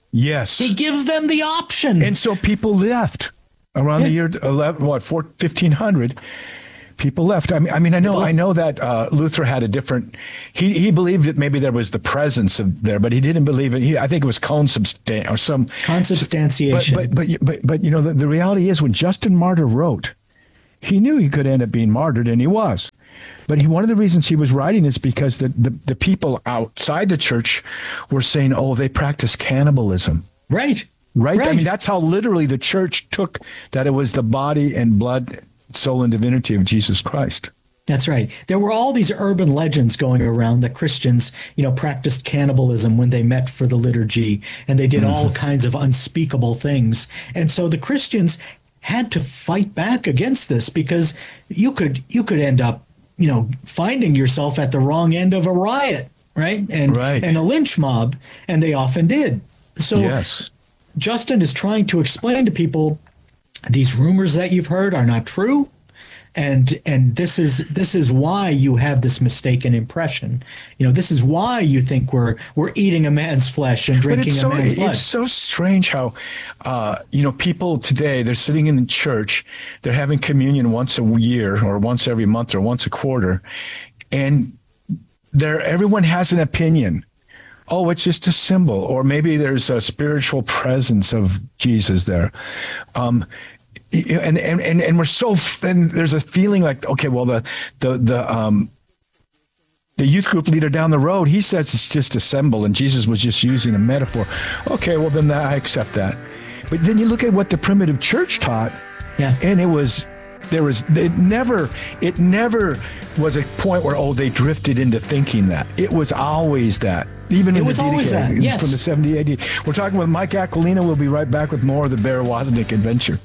Yes. He gives them the option. And so people left around Yeah. the year eleven, what, four, fifteen hundred. People left. I mean, I mean, I know, I know that uh, Luther had a different. He he believed that maybe there was the presence of there, but he didn't believe it. He, I think it was consubstan or some Consubstantiation. But but but but, but you know, the, the reality is, when Justin Martyr wrote, he knew he could end up being martyred, and he was. But he, one of the reasons he was writing is because the, the the people outside the church were saying, "Oh, they practice cannibalism." Right. Right. Right. I mean, that's how literally the church took that it was the body and blood, soul and divinity of Jesus Christ. That's right. There were all these urban legends going around that Christians, you know, practiced cannibalism when they met for the liturgy, and they did mm-hmm. all kinds of unspeakable things. And so the Christians had to fight back against this, because you could you could end up, you know, finding yourself at the wrong end of a riot, right? And right. and a lynch mob, and they often did. So yes. Justin is trying to explain to people, these rumors that you've heard are not true, and and this is this is why you have this mistaken impression. You know, this is why you think we're we're eating a man's flesh and drinking so, a man's blood. It's so strange how, uh, you know, people today, they're sitting in the church, they're having communion once a year or once every month or once a quarter, and they're everyone has an opinion. Oh, it's just a symbol, or maybe there's a spiritual presence of Jesus there. Um, and, and, and, and we're so, and there's a feeling like, okay, well, the, the, the, um, the youth group leader down the road, he says it's just a symbol and Jesus was just using a metaphor. Okay, well, then I accept that. But then you look at what the primitive church taught, yeah, and it was, there was, it never, it never was a point where, oh, they drifted into thinking that. It was always that. Even it in was the always that, it's yes. From the seventy A D. We're talking with Mike Aquilina. We'll be right back with more of the Bear Wozniak Adventure.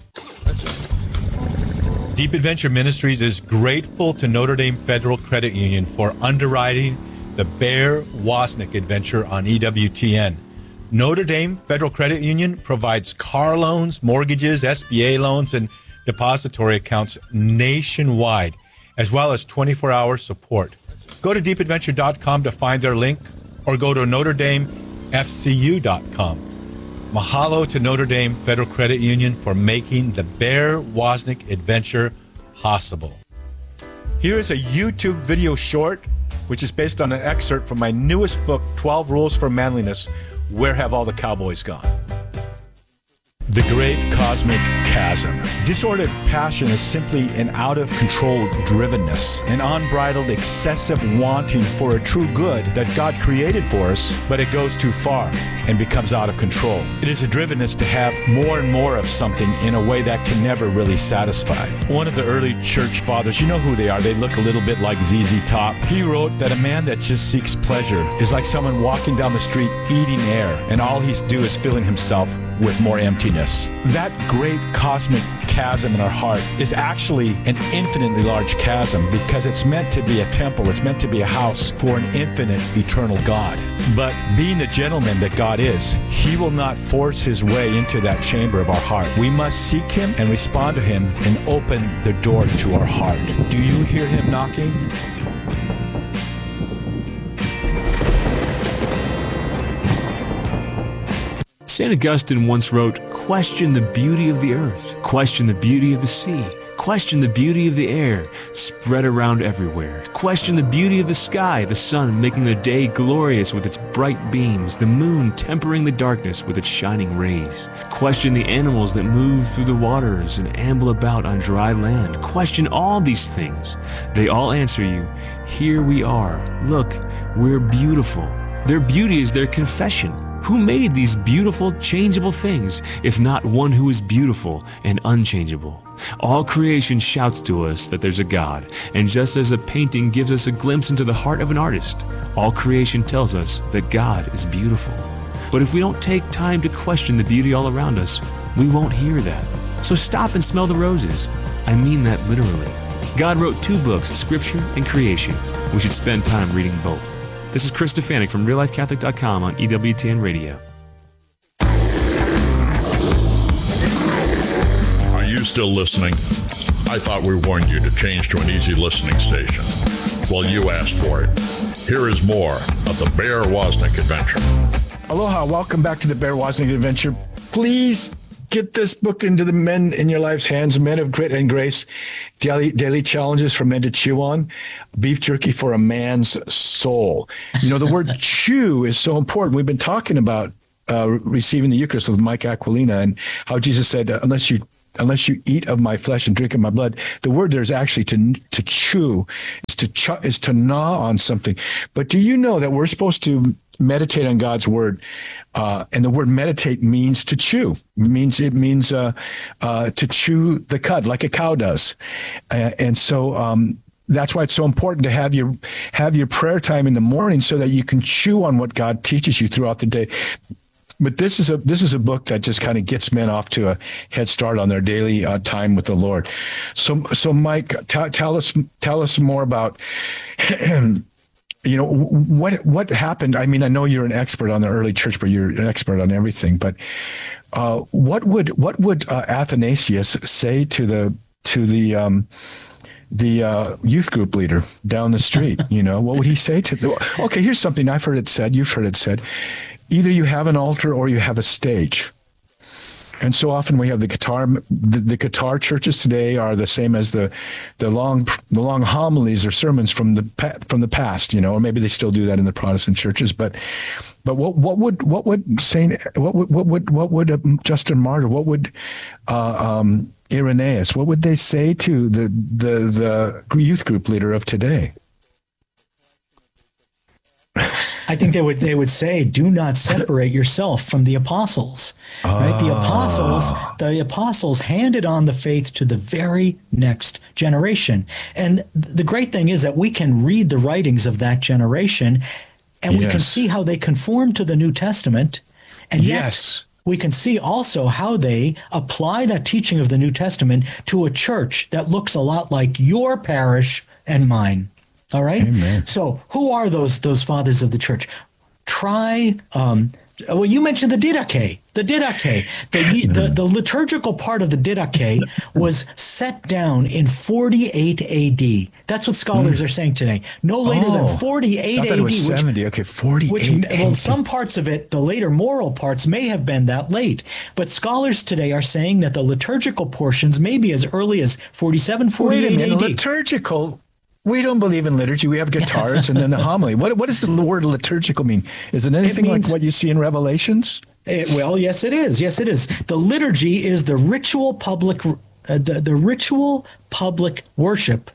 Deep Adventure Ministries is grateful to Notre Dame Federal Credit Union for underwriting the Bear Wozniak Adventure on E W T N. Notre Dame Federal Credit Union provides car loans, mortgages, S B A loans, and depository accounts nationwide, as well as twenty-four hour support. Go to deep adventure dot com to find their link, or go to notre dame f c u dot com. Mahalo to Notre Dame Federal Credit Union for making the Bear Wozniak Adventure possible. Here is a YouTube video short, which is based on an excerpt from my newest book, twelve Rules for Manliness, Where Have All the Cowboys Gone? The Great Cosmic Chasm. Disordered passion is simply an out-of-control drivenness, an unbridled, excessive wanting for a true good that God created for us, but it goes too far and becomes out of control. It is a drivenness to have more and more of something in a way that can never really satisfy. One of the early church fathers, you know who they are, they look a little bit like Z Z Top. He wrote that a man that just seeks pleasure is like someone walking down the street eating air, and all he's do is filling himself with more emptiness. That great cosmic chasm in our heart is actually an infinitely large chasm, because it's meant to be a temple. It's meant to be a house for an infinite, eternal God. But being the gentleman that God is, he will not force his way into that chamber of our heart. We must seek him and respond to him and open the door to our heart. Do you hear him knocking? Saint Augustine once wrote, "Question the beauty of the earth, question the beauty of the sea, question the beauty of the air, spread around everywhere. Question the beauty of the sky, the sun making the day glorious with its bright beams, the moon tempering the darkness with its shining rays. Question the animals that move through the waters and amble about on dry land. Question all these things. They all answer you, here we are. Look, we're beautiful." Their beauty is their confession. Who made these beautiful, changeable things, if not one who is beautiful and unchangeable? All creation shouts to us that there's a God, and just as a painting gives us a glimpse into the heart of an artist, all creation tells us that God is beautiful. But if we don't take time to question the beauty all around us, we won't hear that. So stop and smell the roses. I mean that literally. God wrote two books, Scripture and Creation. We should spend time reading both. This is Chris Stefanik from real life catholic dot com on E W T N Radio. Are you still listening? I thought we warned you to change to an easy listening station. Well, you asked for it. Here is more of the Bear Wozniak Adventure. Aloha, welcome back to the Bear Wozniak Adventure. Please get this book into the men in your life's hands, Men of Grit and Grace, daily, daily challenges for men to chew on, beef jerky for a man's soul. You know, the word chew is so important. We've been talking about uh, receiving the Eucharist with Mike Aquilina and how Jesus said, unless you unless you eat of my flesh and drink of my blood. The word there is actually to to chew, is to ch- is to gnaw on something. But do you know that we're supposed to meditate on God's word, uh, and the word meditate means to chew. It means it means uh, uh, to chew the cud like a cow does, uh, and so um, that's why it's so important to have your have your prayer time in the morning so that you can chew on what God teaches you throughout the day. But this is a this is a book that just kind of gets men off to a head start on their daily uh, time with the Lord. So so Mike, t- tell us tell us more about. You know, what what happened? I mean, I know you're an expert on the early church, but you're an expert on everything. But uh, what would what would uh, Athanasius say to the to the um, the uh, youth group leader down the street? You know, what would he say to them? Okay, here's something I've heard it said. You've heard it said. Either you have an altar or you have a stage. And so often we have the guitar, the, the guitar churches today are the same as the, the long, the long homilies or sermons from the from the past, you know, or maybe they still do that in the Protestant churches. But, but what what would what would Saint what would what would what would Justin Martyr, what would uh, um, Irenaeus, what would they say to the the the youth group leader of today? I think they would they would say, do not separate yourself from the apostles. Right? The apostles, the apostles handed on the faith to the very next generation. And the great thing is that we can read the writings of that generation and we Yes. can see how they conform to the New Testament. And yet Yes. we can see also how they apply that teaching of the New Testament to a church that looks a lot like your parish and mine. All right. Amen. So who are those those fathers of the church? Try. Um, well, you mentioned the Didache. The Didache. The, the the liturgical part of the Didache was set down in forty-eight A D. That's what scholars are saying today. No later Oh, than forty-eight I thought A D. it was which, seventy. Okay, forty-eight. which, well, some parts of it, the later moral parts, may have been that late. But scholars today are saying that the liturgical portions may be as early as forty-seven, Wait a forty-eight minute, A D. liturgical. We don't believe in liturgy. We have guitars and then the homily. What what does the word liturgical mean? Is it anything means- like what you see in Revelations? It- well, yes, it is. Yes, it is. The liturgy is the ritual public, uh, the, the ritual public worship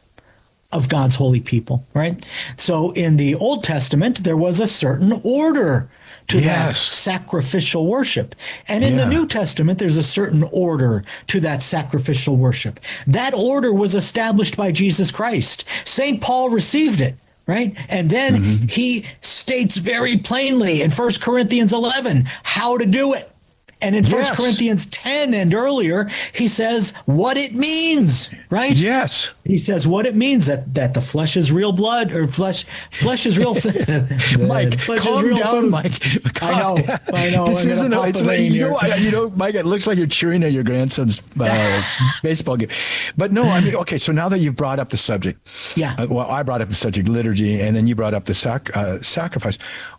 of God's holy people, right? So in the Old Testament, there was a certain order to that Yes. sacrificial worship. And in the Yeah. New Testament, there's a certain order to that sacrificial worship. That order was established by Jesus Christ. Saint Paul received it, right? And then Mm-hmm. he states very plainly in First Corinthians eleven how to do it. And in First Yes. Corinthians ten and earlier, he says what it means, right? Yes. He says what it means that, that the flesh is real blood or flesh flesh is real. Mike, flesh calm is real down, food. Mike. I know, Calm down. I know. This I'm gonna isn't. pop It's a like, vein you know, here. I, you know, Mike. It looks like you're cheering at your grandson's uh, baseball game. But no, I mean, okay. So now that you've brought up the subject, Yeah. Uh, well, I brought up the subject liturgy, and then you brought up the sac- uh, sacrifice.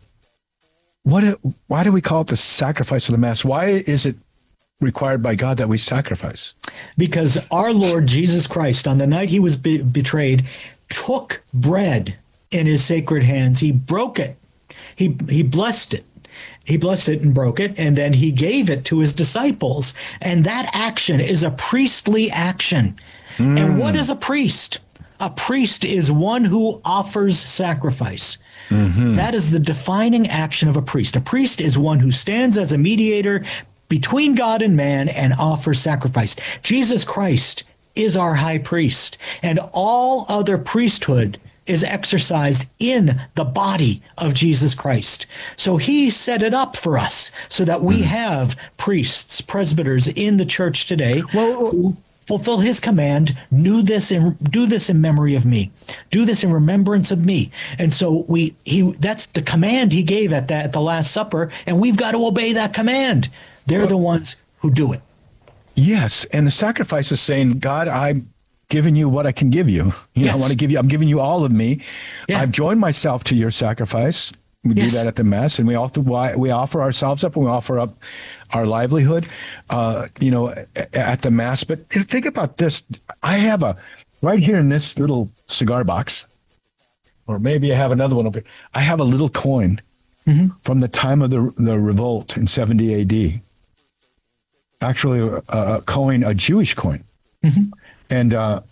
What? it- Why do we call it the sacrifice of the Mass? Why is it required by God that we sacrifice? Because our Lord Jesus Christ, on the night he was be- betrayed, took bread in his sacred hands. He broke it. He he blessed it. He blessed it and broke it, and then he gave it to his disciples. And that action is a priestly action. And what is a priest? A priest is one who offers sacrifice. That is the defining action of a priest. A priest is one who stands as a mediator between God and man and offers sacrifice. Jesus Christ is our high priest, and all other priesthood is exercised in the body of Jesus Christ. So he set it up for us so that we have priests, presbyters in the church today who fulfill his command, do this in do this in memory of me. Do this in remembrance of me. And so we he that's the command he gave at that at the Last Supper, and we've got to obey that command. They're the ones who do it. Yes, and the sacrifice is saying, God, I'm giving you what I can give you. You know, I Yes. want to give you. I'm giving you all of me. Yeah. I've joined myself to your sacrifice. We Yes. do that at the Mass, and we offer, we offer ourselves up and we offer up our livelihood, uh, you know, at the Mass. But think about this. I have a, right here in this little cigar box, or maybe I have another one over here. I have a little coin mm-hmm. from the time of the, the revolt in seventy A D. Actually, a, a coin, a Jewish coin. Mm-hmm. And uh,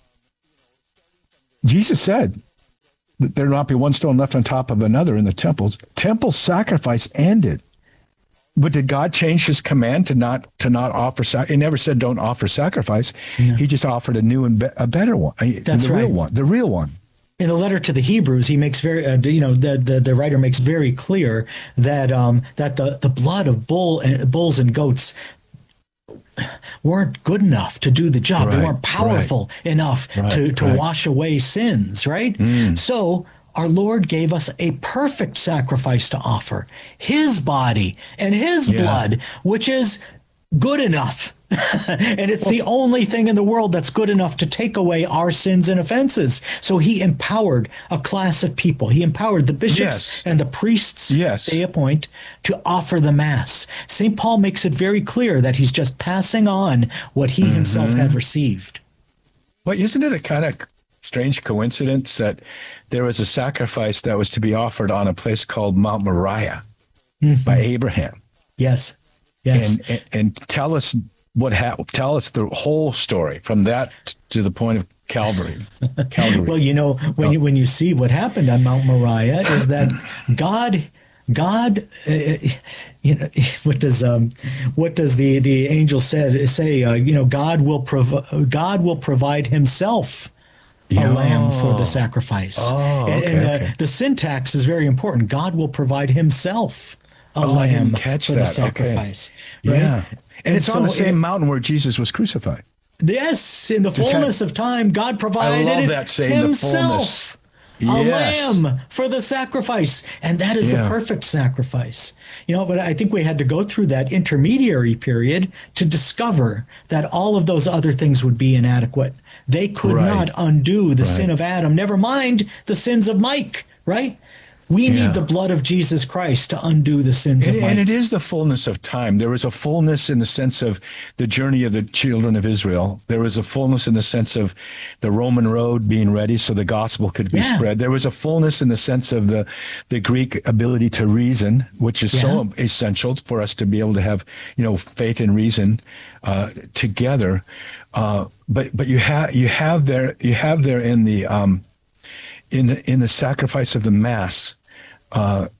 Jesus said, there will not be one stone left on top of another in the temples. Temple sacrifice ended. But did God change his command to not to not offer sacrifice? He never said don't offer sacrifice. No. He just offered a new and be- a better one. That's the right. real one. The real one. In the letter to the Hebrews, he makes very, uh, you know, the, the the writer makes very clear that um, that the, the blood of bull and bulls and goats weren't good enough to do the job. Right, they weren't powerful right, enough right, to, to right. wash away sins, right? Mm. So our Lord gave us a perfect sacrifice to offer, his body and his Yeah. blood, which is good enough. And it's the only thing in the world that's good enough to take away our sins and offenses. So he empowered a class of people. He empowered the bishops Yes. and the priests Yes. they appoint to offer the Mass. Saint Paul makes it very clear that he's just passing on what he mm-hmm. himself had received. Well, isn't it a kind of strange coincidence that there was a sacrifice that was to be offered on a place called Mount Moriah mm-hmm. by Abraham? Yes. Yes. And, and, and tell us what happened. Tell us the whole story from that to the point of Calvary. Calvary. Well, you know, when oh. you when you see what happened on Mount Moriah is that God, God, uh, you know, what does um, what does the the angel said say? Uh, you know, God will prov- God will provide Himself a yeah. lamb for the sacrifice. Oh, and, okay, and uh, okay. the syntax is very important. God will provide Himself a oh, lamb catch for that. the sacrifice. Okay. Right? Yeah. And, and it's so on the same it, mountain where Jesus was crucified. Yes, in the fullness of time, God provided I love that saying, himself the fullness. a Yes. lamb for the sacrifice. And that is yeah. the perfect sacrifice. You know, but I think we had to go through that intermediary period to discover that all of those other things would be inadequate. They could right. not undo the right. sin of Adam, never mind the sins of Mike, right? We yeah. need the blood of Jesus Christ to undo the sins and, of Mike. And it is the fullness of time. There was a fullness in the sense of the journey of the children of Israel. There was a fullness in the sense of the Roman road being ready so the gospel could be yeah. spread. There was a fullness in the sense of the, the Greek ability to reason, which is yeah. so essential for us to be able to have, you know, faith and reason uh, together. Uh, but but you have you have there you have there in the um, in the in the sacrifice of the Mass. Uh,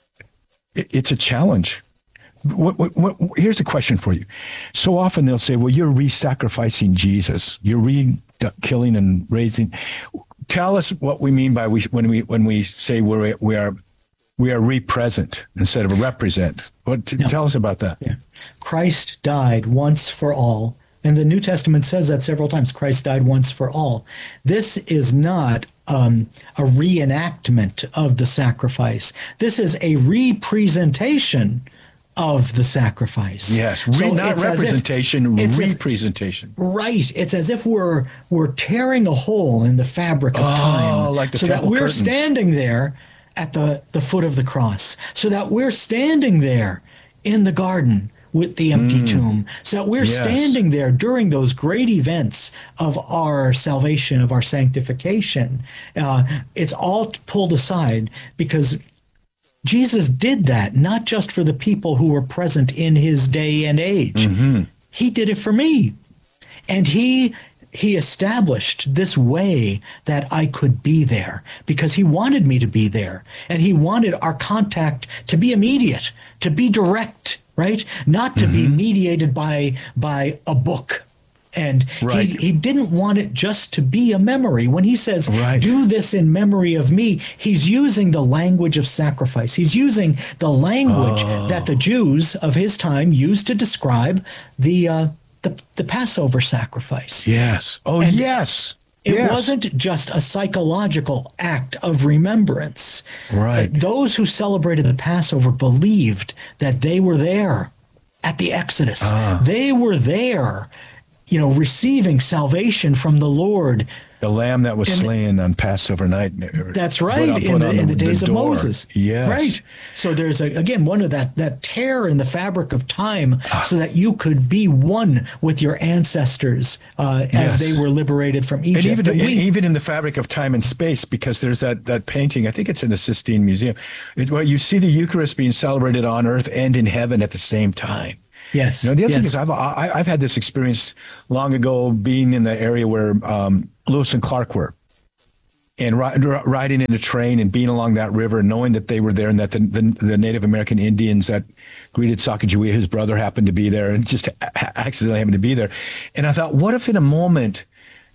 it, it's a challenge. What, what, what, here's a question for you. So often they'll say, well, you're re-sacrificing Jesus. You're re-killing and raising. Tell us what we mean by we, when we when we say we're, we are we are re-present instead of represent. What, t- no. Tell us about that. Yeah. Christ died once for all. And the New Testament says that several times. Christ died once for all. This is not um, a reenactment of the sacrifice. This is a representation of the sacrifice. Yes, re- so not representation, if, representation. As, right. It's as if we're we're tearing a hole in the fabric of oh, time, like the so that we're curtains. standing there at the, the foot of the cross, so that we're standing there in the garden with the empty mm. tomb, so that we're yes. standing there during those great events of our salvation, of our sanctification. Uh, it's all pulled aside because Jesus did that, not just for the people who were present in his day and age. Mm-hmm. He did it for me. And he he established this way that I could be there because he wanted me to be there. And he wanted our contact to be immediate, to be direct, right? Not to mm-hmm. be mediated by by a book. And right. he, he didn't want it just to be a memory. When he says, right. do this in memory of me, he's using the language of sacrifice. He's using the language oh. that the Jews of his time used to describe the uh, the, the Passover sacrifice. Yes. Oh, and yes. It yes. wasn't just a psychological act of remembrance. Right. Those who celebrated the Passover believed that they were there at the Exodus. Ah. They were there, you know, receiving salvation from the Lord The lamb that was And- slain on Passover night. That's Put right, on- in put the, on in the days of door. Moses. Yes. Right. So there's, a, again, one of that, that tear in the fabric of time so that you could be one with your ancestors uh, Yes. as they were liberated from Egypt. And even And and we- even in the fabric of time and space, because there's that that painting. I think it's in the Sistine Museum, it, where you see the Eucharist being celebrated on earth and in heaven at the same time. Yes. You know, the other thing yes. is, I've I, I've had this experience long ago, being in the area where um, Lewis and Clark were, and ri- riding in a train and being along that river, and knowing that they were there, and that the, the, the Native American Indians that greeted Sacagawea, his brother, happened to be there, and just a- accidentally happened to be there. And I thought, what if in a moment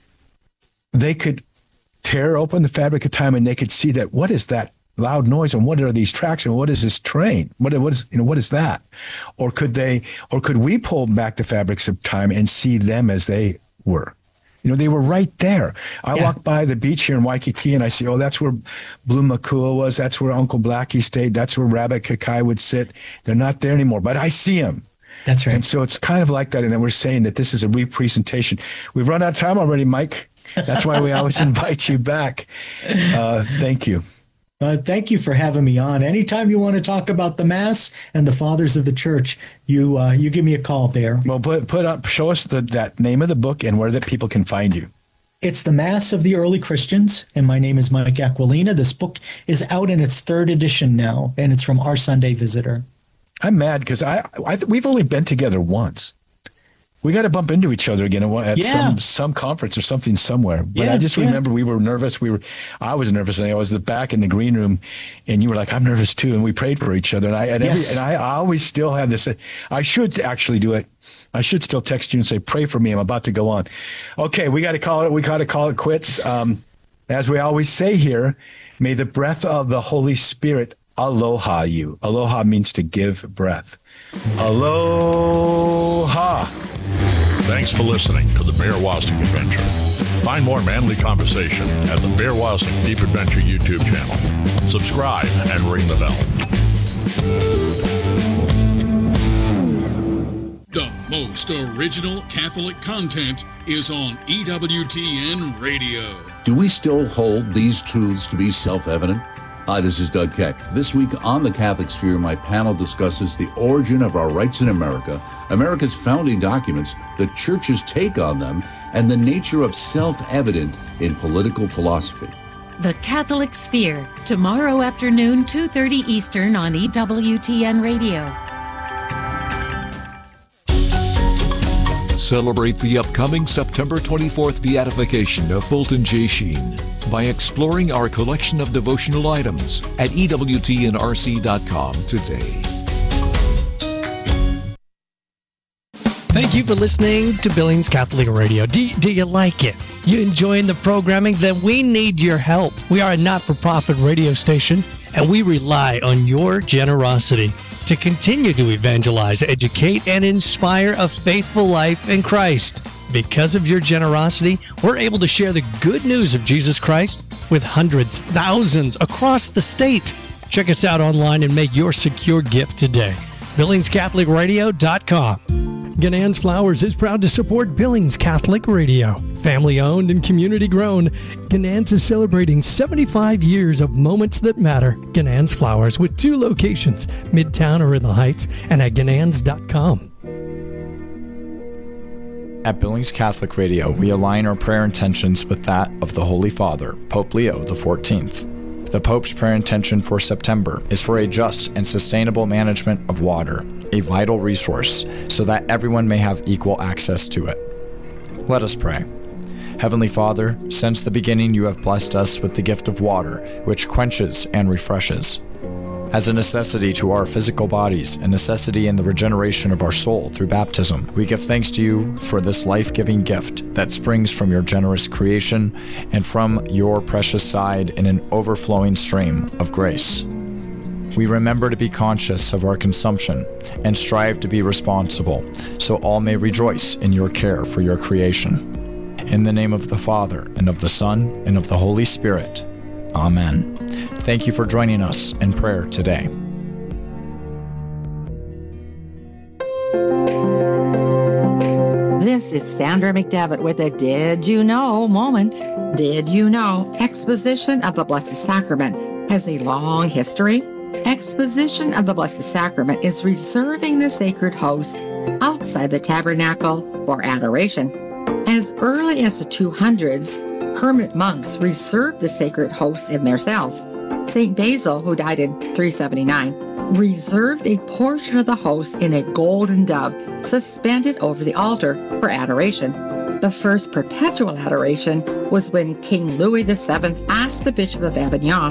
they could tear open the fabric of time and they could see that, what is that loud noise, and what are these tracks, and what is this train? What what is you know what is that? Or could they, or could we pull back the fabrics of time and see them as they were? You know, they were right there. I Yeah. walk by the beach here in Waikiki and I see, oh, that's where Blue Makua was. That's where Uncle Blackie stayed. That's where Rabbit Kakai would sit. They're not there anymore, but I see them. That's right. And so it's kind of like that. And then we're saying that this is a representation. We've run out of time already, Mike. That's why we always invite you back. Uh, thank you. Uh, thank you for having me on. Anytime you want to talk about the Mass and the Fathers of the Church, you uh, you give me a call, Bear. Well, put put up, show us the, that name of the book and where that people can find you. It's the Mass of the Early Christians, and my name is Mike Aquilina. This book is out in its third edition now, and it's from Our Sunday Visitor. I'm mad because I, I we've only been together once. We got to bump into each other again at Yeah. some some conference or something somewhere. But Yeah, I just yeah. remember we were nervous. We were, I was nervous, and I was the back in the green room, and you were like, "I'm nervous too," and we prayed for each other. And I and, Yes. every, and I, I always still have this. I should actually do it. I should still text you and say, "Pray for me. I'm about to go on." Okay, we got to call it. We got to call it quits. Um, as we always say here, may the breath of the Holy Spirit aloha you. Aloha means to give breath. Aloha. Thanks for listening to the Bear Wozniak Adventure. Find more manly conversation at the Bear Wozniak Deep Adventure YouTube channel. Subscribe and ring the bell. The most original Catholic content is on E W T N Radio. Do we still hold these truths to be self-evident? Hi, this is Doug Keck. This week on The Catholic Sphere, my panel discusses the origin of our rights in America, America's founding documents, the Church's take on them, and the nature of self-evident in political philosophy. The Catholic Sphere, tomorrow afternoon, two thirty Eastern on E W T N Radio. Celebrate the upcoming September twenty-fourth beatification of Fulton J. Sheen by exploring our collection of devotional items at E W T N R C dot com today. Thank you for listening to Billings Catholic Radio. Do, do you like it? You enjoying the programming? Then we need your help. We are a not-for-profit radio station, and we rely on your generosity to continue to evangelize, educate, and inspire a faithful life in Christ. Because of your generosity, we're able to share the good news of Jesus Christ with hundreds, thousands across the state. Check us out online and make your secure gift today. Billings Catholic Radio dot com. Ganans Flowers is proud to support Billings Catholic Radio. Family owned and community grown, Ganans is celebrating seventy-five years of moments that matter. Ganans Flowers with two locations, Midtown or in the Heights, and at ganans dot com. At Billings Catholic Radio, we align our prayer intentions with that of the Holy Father, Pope Leo the fourteenth. The Pope's prayer intention for September is for a just and sustainable management of water, a vital resource, so that everyone may have equal access to it. Let us pray. Heavenly Father, since the beginning you have blessed us with the gift of water, which quenches and refreshes. As a necessity to our physical bodies, a necessity in the regeneration of our soul through baptism, we give thanks to you for this life-giving gift that springs from your generous creation and from your precious side in an overflowing stream of grace. We remember to be conscious of our consumption and strive to be responsible, so all may rejoice in your care for your creation. In the name of the Father, and of the Son, and of the Holy Spirit. Amen. Thank you for joining us in prayer today. This This is Sandra McDevitt with a Did You Know moment. Did you know exposition of the Blessed Sacrament has a long history? Exposition of the Blessed Sacrament is reserving the sacred host outside the tabernacle for adoration. As early as the two hundreds, hermit monks reserved the sacred hosts in their cells. Saint Basil, who died in three seventy-nine, reserved a portion of the host in a golden dove suspended over the altar for adoration. The first perpetual adoration was when King Louis the Seventh asked the Bishop of Avignon